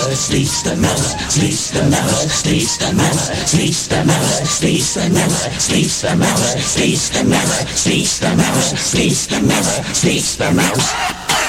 Sleeps the mouse, sleeps the mouse, sleeps the mouse, sleeps the mouse, sleeps the mouse, sleeps the mouse, sleeps the mouse, sleeps the mouse, sleeps the mouse, sleeps the mouse.